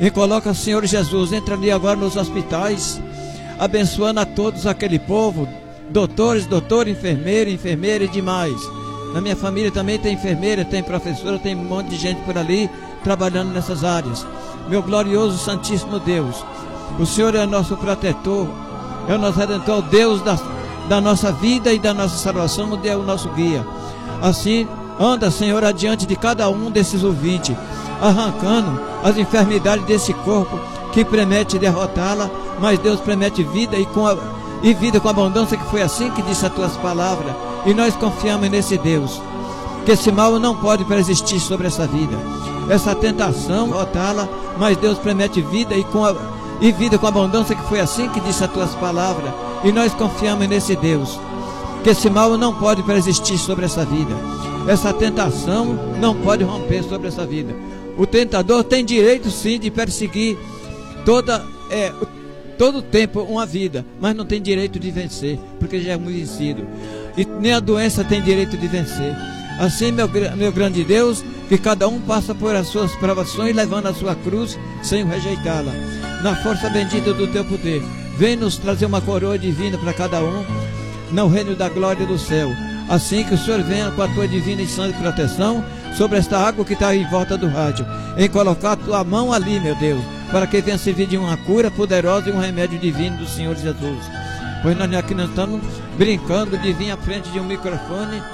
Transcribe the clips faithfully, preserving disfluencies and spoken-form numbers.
E coloca, Senhor Jesus, entra ali agora nos hospitais, abençoando a todos aquele povo, doutores, doutor, enfermeiro, enfermeira e demais. Na minha família também tem enfermeira, tem professora, tem um monte de gente por ali trabalhando nessas áreas. Meu glorioso Santíssimo Deus, o Senhor é nosso protetor, é o nosso Redentor, o Deus da, da nossa vida e da nossa salvação, o Deus, o nosso guia. Assim, anda, Senhor, adiante de cada um desses ouvintes, arrancando as enfermidades desse corpo que promete derrotá-la, mas Deus promete vida e, com a, e vida com abundância, que foi assim que disse as tuas palavras, e nós confiamos nesse Deus, que esse mal não pode persistir sobre essa vida, essa tentação, derrotá-la, mas Deus promete vida e, com a, e vida com abundância, que foi assim que disse as tuas palavras, e nós confiamos nesse Deus, que esse mal não pode persistir sobre essa vida, essa tentação não pode romper sobre essa vida. O tentador tem direito sim de perseguir toda, é, todo o tempo uma vida, mas não tem direito de vencer, porque já é muito vencido. E nem a doença tem direito de vencer. Assim, meu, meu grande Deus, que cada um passa por as suas provações, levando a sua cruz sem rejeitá-la. Na força bendita do teu poder, vem nos trazer uma coroa divina para cada um, no reino da glória do céu. Assim que o Senhor venha com a tua divina e santa proteção sobre esta água que está em volta do rádio, em colocar a tua mão ali, meu Deus, para que venha servir de uma cura poderosa e um remédio divino do Senhor Jesus. Pois nós aqui não estamos brincando de vir à frente de um microfone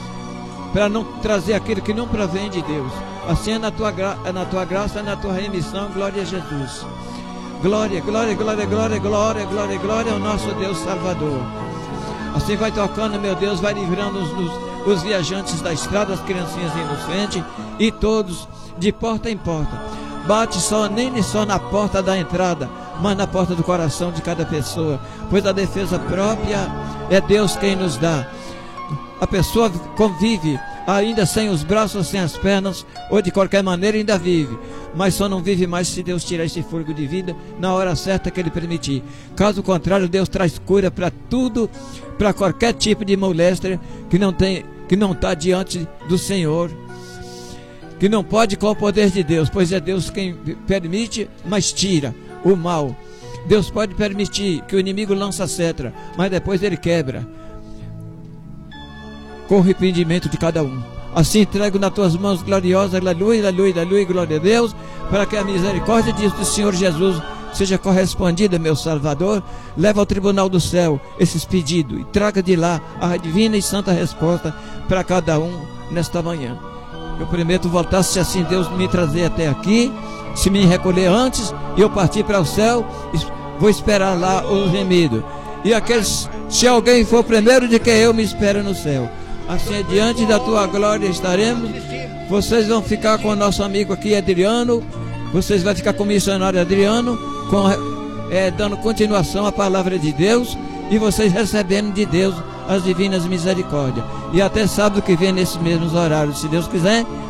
para não trazer aquilo que não provém de Deus. Assim é na tua, gra é na tua graça, é na tua remissão. Glória a Jesus. Glória, glória, glória, glória, glória, glória, glória ao nosso Deus Salvador. Assim vai tocando, meu Deus, vai livrando os, os, os viajantes da estrada, as criancinhas inocentes e todos de porta em porta. Bate só, nem só na porta da entrada, mas na porta do coração de cada pessoa, pois a defesa própria é Deus quem nos dá. A pessoa convive ainda sem os braços, sem as pernas, ou de qualquer maneira ainda vive, mas só não vive mais se Deus tirar esse fôlego de vida na hora certa que Ele permitir. Caso contrário, Deus traz cura para tudo, para qualquer tipo de moléstia que não tem, que não está diante do Senhor, que não pode com o poder de Deus, pois é Deus quem permite, mas tira o mal. Deus pode permitir que o inimigo lance a cetro, mas depois ele quebra com o arrependimento de cada um. Assim entrego nas tuas mãos gloriosas, aleluia, aleluia, aleluia, glória a Deus, para que a misericórdia do Senhor Jesus seja correspondida, meu Salvador. Leva ao tribunal do céu esses pedidos e traga de lá a divina e santa resposta para cada um nesta manhã. Eu prometo voltar, se assim Deus me trazer até aqui, se me recolher antes e eu partir para o céu, vou esperar lá o gemido. E aqueles, se alguém for primeiro de que eu, me espera no céu. Assim, diante da tua glória estaremos. Vocês vão ficar com o nosso amigo aqui, Adriano. Vocês vão ficar com o missionário Adriano, com, é, dando continuação à palavra de Deus, e vocês recebendo de Deus as divinas misericórdias. E até sábado que vem, nesses mesmos horários, se Deus quiser.